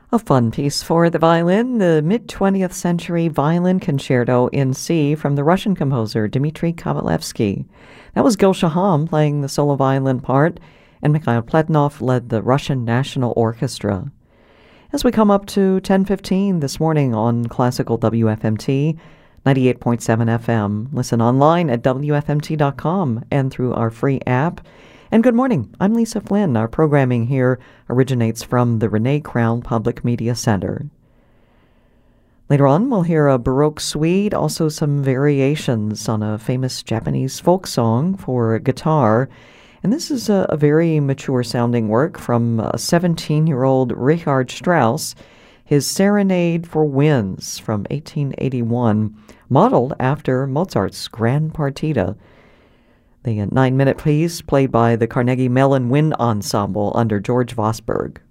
A fun piece for the violin, the mid-20th century violin concerto in C from the Russian composer Dmitri Kavalevsky. That was Gil Shaham playing the solo violin part, and Mikhail Pletnov led the Russian National Orchestra. As we come up to 10:15 this morning on Classical WFMT, 98.7 FM. Listen online at WFMT.com and through our free app. And good morning, I'm Lisa Flynn. Our programming here originates from the Renee Crown Public Media Center. Later on, we'll hear a Baroque suite, also some variations on a famous Japanese folk song for guitar. And this is a very mature-sounding work from 17-year-old Richard Strauss, his Serenade for Winds from 1881, modeled after Mozart's Grand Partita. The 9-minute piece played by the Carnegie Mellon Wind Ensemble under George Vosburgh.